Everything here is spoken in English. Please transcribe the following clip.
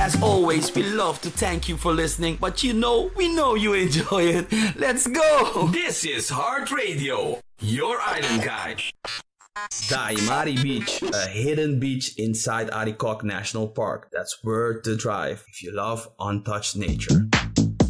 As always, we love to thank you for listening, but we know you enjoy it. Let's go! This is Heart Radio, your island guide. Daimari Beach, a hidden beach inside Arikok National Park. That's worth the drive if you love untouched nature.